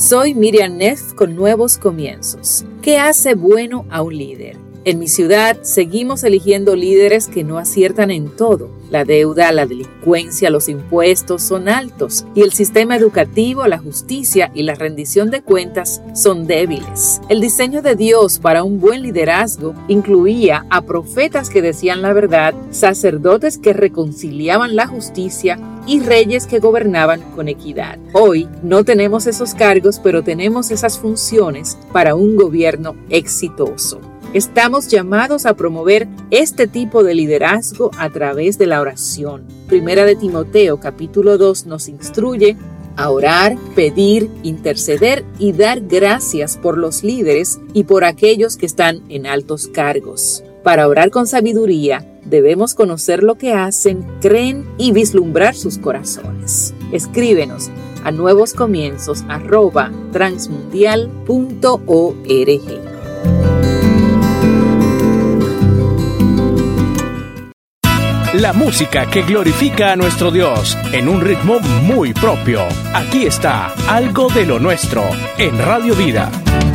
Soy Miriam Neff con Nuevos Comienzos. ¿Qué hace bueno a un líder? En mi ciudad seguimos eligiendo líderes que no aciertan en todo. La deuda, la delincuencia, los impuestos son altos y el sistema educativo, la justicia y la rendición de cuentas son débiles. El diseño de Dios para un buen liderazgo incluía a profetas que decían la verdad, sacerdotes que reconciliaban la justicia y reyes que gobernaban con equidad. Hoy no tenemos esos cargos, pero tenemos esas funciones para un gobierno exitoso. Estamos llamados a promover este tipo de liderazgo a través de la oración. Primera de Timoteo, capítulo 2, nos instruye a orar, pedir, interceder y dar gracias por los líderes y por aquellos que están en altos cargos. Para orar con sabiduría, debemos conocer lo que hacen, creen y vislumbrar sus corazones. Escríbenos a nuevoscomienzos@transmundial.org. La música que glorifica a nuestro Dios en un ritmo muy propio. Aquí está Algo de lo Nuestro en Radio Vida.